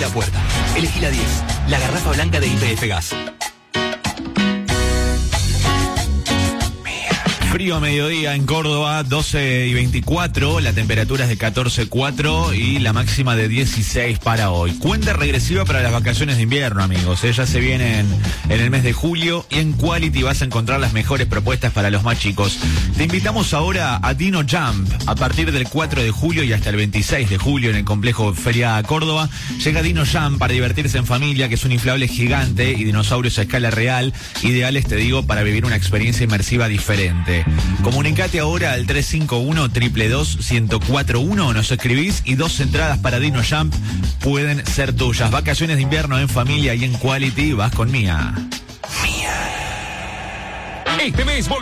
la puerta. Elegí la 10, la garrafa blanca de YPF Gas. Frío a mediodía en Córdoba, 12:24, la temperatura es de 14,4 y la máxima de 16 para hoy. Cuenta regresiva para las vacaciones de invierno, amigos. Ya se vienen en el mes de julio y en Quality vas a encontrar las mejores propuestas para los más chicos. Te invitamos ahora a Dino Jump. A partir del 4 de julio y hasta el 26 de julio en el complejo Feria Córdoba, llega Dino Jump para divertirse en familia, que es un inflable gigante y dinosaurios a escala real, ideales, te digo, para vivir una experiencia inmersiva diferente. Comunicate ahora al 351-222-1041, nos escribís y 2 entradas para Dino Jump pueden ser tuyas. Vacaciones de invierno en familia y en Quality, vas con Mía. Este mes